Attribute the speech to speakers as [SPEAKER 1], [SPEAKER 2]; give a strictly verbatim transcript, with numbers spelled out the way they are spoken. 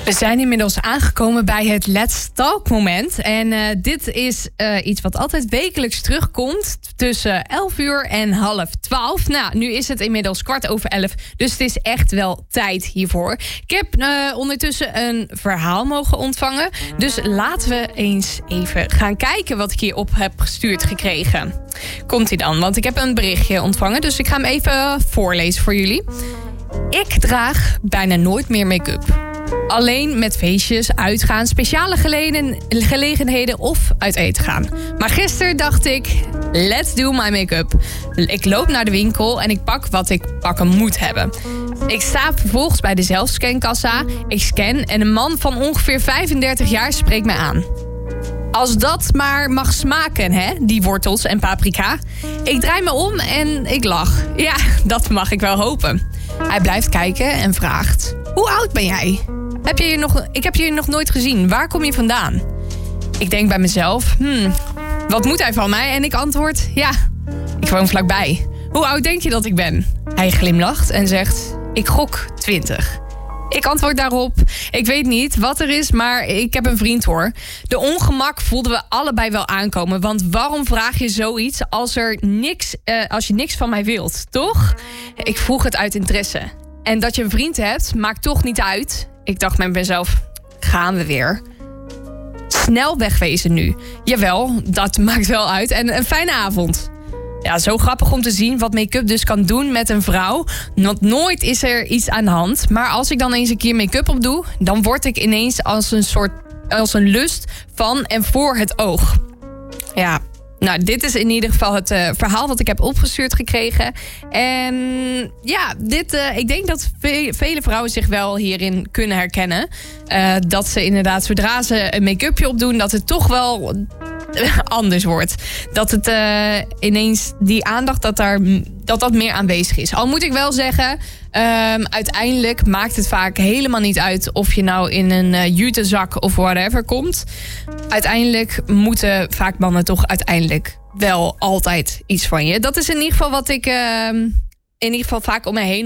[SPEAKER 1] We zijn inmiddels aangekomen bij het Let's Talk moment. En uh, dit is uh, iets wat altijd wekelijks terugkomt. Tussen elf uur en half twaalf. Nou, nu is het inmiddels kwart over elf. Dus het is echt wel tijd hiervoor. Ik heb uh, ondertussen een verhaal mogen ontvangen. Dus laten we eens even gaan kijken wat ik hierop heb gestuurd gekregen. Komt-ie dan, want ik heb een berichtje ontvangen. Dus ik ga hem even voorlezen voor jullie. Ik draag bijna nooit meer make-up. Alleen met feestjes, uitgaan, speciale geleden, gelegenheden of uit eten gaan. Maar gisteren dacht ik, let's do my make-up. Ik loop naar de winkel en ik pak wat ik pakken moet hebben. Ik sta vervolgens bij de zelfscankassa. Ik scan en een man van ongeveer vijfendertig jaar spreekt mij aan. Als dat maar mag smaken, hè, die wortels en paprika. Ik draai me om en ik lach. Ja, dat mag ik wel hopen. Hij blijft kijken en vraagt, hoe oud ben jij? Heb je hier nog, ik heb je hier nog nooit gezien. Waar kom je vandaan? Ik denk bij mezelf, hmm, wat moet hij van mij? En ik antwoord, ja, ik woon vlakbij. Hoe oud denk je dat ik ben? Hij glimlacht en zegt, ik gok twintig. Ik antwoord daarop, ik weet niet wat er is, maar ik heb een vriend hoor. De ongemak voelden we allebei wel aankomen. Want waarom vraag je zoiets als, er niks, uh, als je niks van mij wilt, toch? Ik vroeg het uit interesse. En dat je een vriend hebt, maakt toch niet uit. Ik dacht met mezelf, gaan we weer. Snel wegwezen nu. Jawel, dat maakt wel uit. En een fijne avond. Ja, zo grappig om te zien wat make-up dus kan doen met een vrouw. Want nooit is er iets aan de hand. Maar als ik dan eens een keer make-up op doe, dan word ik ineens als een soort als een lust van en voor het oog. Ja, nou, dit is in ieder geval het uh, verhaal wat ik heb opgestuurd gekregen. En ja, dit, uh, ik denk dat ve- vele vrouwen zich wel hierin kunnen herkennen. Uh, dat ze inderdaad, zodra ze een make-upje opdoen, dat het toch wel anders wordt. Dat het uh, ineens die aandacht, dat, daar, dat dat meer aanwezig is. Al moet ik wel zeggen, um, uiteindelijk maakt het vaak helemaal niet uit of je nou in een uh, jutezak of whatever komt. Uiteindelijk moeten vaak mannen toch uiteindelijk wel altijd iets van je. Dat is in ieder geval wat ik uh, in ieder geval vaak om me heen